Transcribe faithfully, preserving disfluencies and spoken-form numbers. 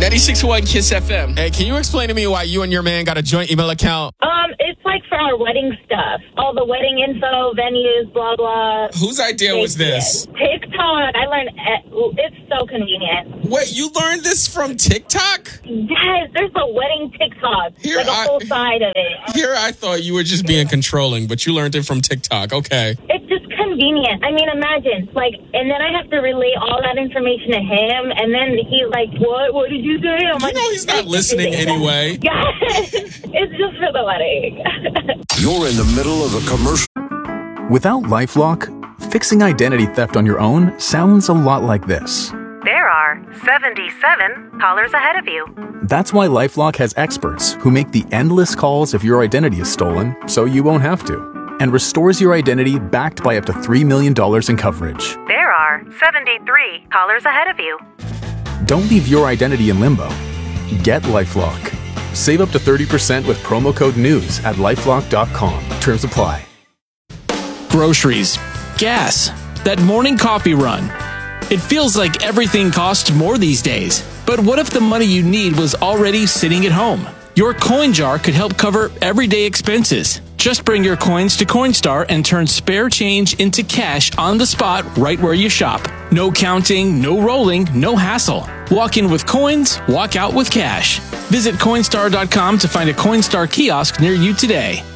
ninety-six point one Kiss F M. Hey, can you explain to me why you and your man got a joint email account? Um, it's like for our wedding stuff. All the wedding info, venues, blah, blah. Whose idea was this? TikTok. I learned, it's so convenient. Wait, you learned this from TikTok? Yes, there's a wedding TikTok. Here like a I- whole side of it. Here I thought you were just being controlling, but you learned it from TikTok. Okay. It's just convenient. I mean, imagine, like, and then I have to relay all that information to him, and then he's like, what? What did you say? I'm You like, know he's not listening anyway. Yes, it's just for the wedding. You're in the middle of a commercial. Without LifeLock, fixing identity theft on your own sounds a lot like this. There are seventy-seven callers ahead of you. That's why LifeLock has experts who make the endless calls if your identity is stolen, so you won't have to, and restores your identity backed by up to three million dollars in coverage. There are seventy-three callers ahead of you. Don't leave your identity in limbo. Get LifeLock. Save up to thirty percent with promo code NEWS at lifelock dot com. Terms apply. Groceries, gas, that morning coffee run. It feels like everything costs more these days. But what if the money you need was already sitting at home? Your coin jar could help cover everyday expenses. Just bring your coins to Coinstar and turn spare change into cash on the spot right where you shop. No counting, no rolling, no hassle. Walk in with coins, walk out with cash. Visit Coinstar dot com to find a Coinstar kiosk near you today.